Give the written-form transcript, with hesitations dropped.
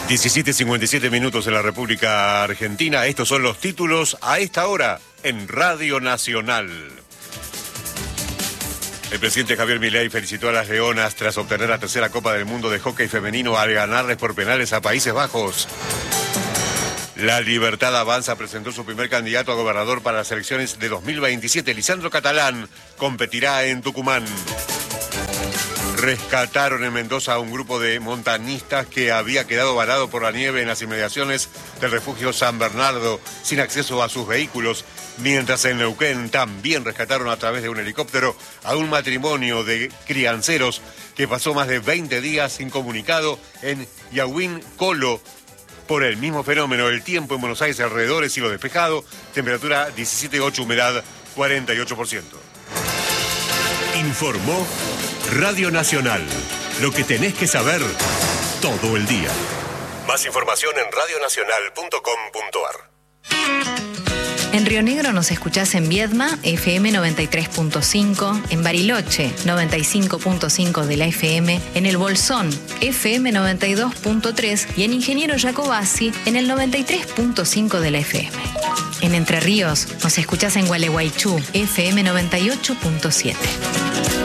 17:57 minutos en la República Argentina. Estos son los títulos a esta hora en Radio Nacional. El presidente Javier Milei felicitó a las Leonas tras obtener la tercera Copa del Mundo de Hockey Femenino al ganarles por penales a Países Bajos. La Libertad Avanza presentó su primer candidato a gobernador para las elecciones de 2027. Lisandro Catalán competirá en Tucumán. Rescataron en Mendoza a un grupo de montañistas que había quedado varado por la nieve en las inmediaciones del refugio San Bernardo, sin acceso a sus vehículos, mientras en Neuquén también rescataron a través de un helicóptero a un matrimonio de crianceros que pasó más de 20 días incomunicado en Yahuín Colo por el mismo fenómeno. El tiempo en Buenos Aires alrededor es cielo despejado, temperatura 17,8, humedad 48%. Informó Radio Nacional. Lo que tenés que saber todo el día. Más información en radionacional.com.ar. En Río Negro nos escuchás en Viedma, FM 93.5, en Bariloche, 95.5 de la FM, en El Bolsón, FM 92.3 y en Ingeniero Jacobasi, en el 93.5 de la FM. En Entre Ríos nos escuchás en Gualeguaychú, FM 98.7.